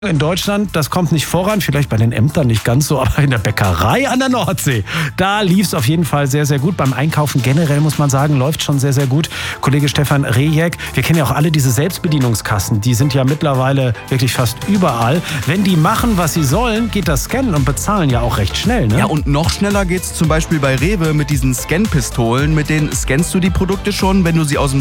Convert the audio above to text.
In Deutschland, das kommt nicht voran, vielleicht bei den Ämtern nicht ganz so, aber in der Bäckerei an der Nordsee, da lief es auf jeden Fall sehr, sehr gut. Beim Einkaufen generell, muss man sagen, läuft schon sehr, sehr gut. Kollege Stefan Rejek, wir kennen ja auch alle diese Selbstbedienungskassen, die sind ja mittlerweile wirklich fast überall. Wenn die machen, was sie sollen, geht das Scannen und Bezahlen ja auch recht schnell, ne? Ja, und noch schneller geht's zum Beispiel bei Rewe mit diesen Scan-Pistolen. Mit denen scannst du die Produkte schon, wenn du sie aus dem